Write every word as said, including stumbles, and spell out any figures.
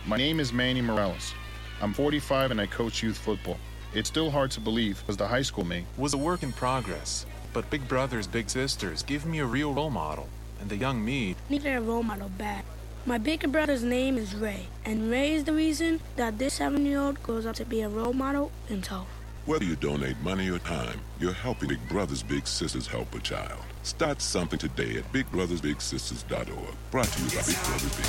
My name is Manny Morales. I'm forty-five and I coach youth football. It's still hard to believe because the high school me was a work in progress. But big brothers, big sisters give me a real role model. And the young me needed a role model back. My bigger brother's name is Ray. And Ray is the reason that this seven-year-old grows up to be a role model in tow. Whether you donate money or time, you're helping Big Brothers Big Sisters help a child. Start something today at big brothers big sisters dot org. Brought to you by Big Brothers Big